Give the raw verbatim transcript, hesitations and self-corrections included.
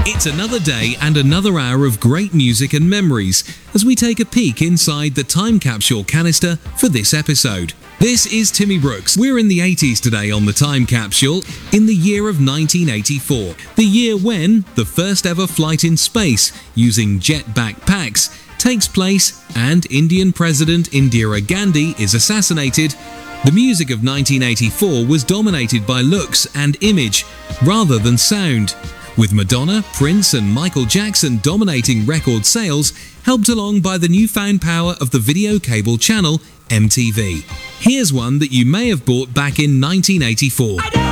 It's another day and another hour of great music and memories as we take a peek inside the time capsule canister for this episode. This is Timmy Brooks. We're in the eighties today on the time capsule, in the year of nineteen eighty-four, the year when the first ever flight in space using jet backpacks takes place and Indian President Indira Gandhi is assassinated. The music of nineteen eighty-four was dominated by looks and image rather than sound, with Madonna, Prince and Michael Jackson dominating record sales, helped along by the newfound power of the video cable channel M T V. Here's one that you may have bought back in nineteen eighty-four.